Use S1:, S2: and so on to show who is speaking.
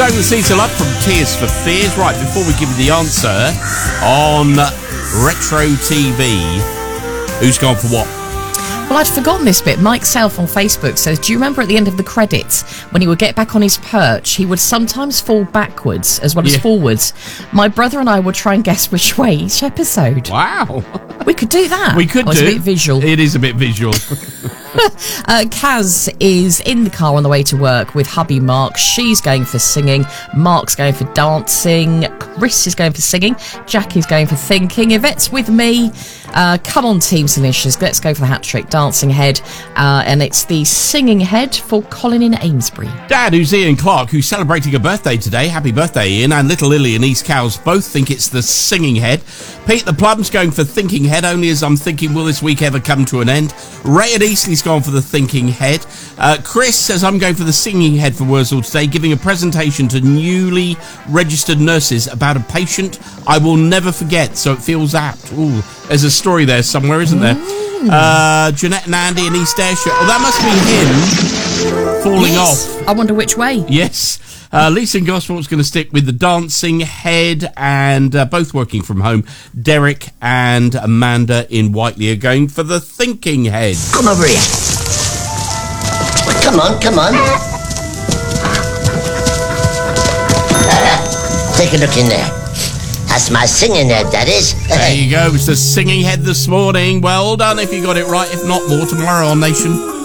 S1: song that sees a lot from Tears for Fears. Right, before we give you the answer on Retro TV, who's gone for what?
S2: Well, I'd forgotten this bit. Mike Self on Facebook says, do you remember at the end of the credits, when he would get back on his perch, he would sometimes fall backwards as well as forwards? My brother and I would try and guess which way each episode.
S1: Wow.
S2: We could do that.
S1: We could do.
S2: It's a bit visual.
S1: It is a bit visual.
S2: Kaz is in the car on the way to work with hubby Mark. She's going for singing. Mark's going for dancing. Chris is going for singing. Jackie's going for thinking. Yvette's with me. Come on, Team Sinicious. Let's go for the hat trick. Dancing head. And it's the singing head for Colin in Amesbury.
S1: Dad, who's Ian Clark, who's celebrating a birthday today. Happy birthday, Ian. And little Lily and East Cows both think it's the singing head. Pete the Plum's going for thinking head, only as I'm thinking, will this week ever come to an end? Ray at Eastley's gone for the thinking head. Chris says, I'm going for the singing head for Wurzel today, giving a presentation to newly registered nurses about a patient I will never forget, so it feels apt. Ooh, there's a story there somewhere, isn't there? Jeanette and Andy in East Ayrshire. Oh, that must be him falling off.
S2: I wonder which way.
S1: Yes. Lisa and Gospel's going to stick with the dancing head, and both working from home. Derek and Amanda in Whiteley are going for the thinking head.
S3: Come over here. Well, come on, come on. Take a look in there. That's my singing head, that is.
S1: There you go. It's the singing head this morning. Well done if you got it right. If not, more tomorrow on Nation.